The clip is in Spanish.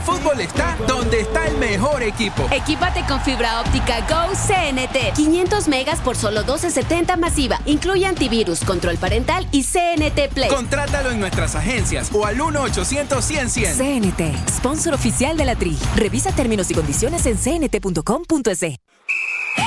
fútbol está donde está el mejor equipo. Equípate con fibra óptica Go CNT. 500 megas por solo $12.70 masiva. Incluye antivirus, control parental y CNT Play. Contrátalo en nuestras agencias o al 1-800-100-100. CNT, sponsor oficial de la Tri. Revisa términos y condiciones en cnt.com.es.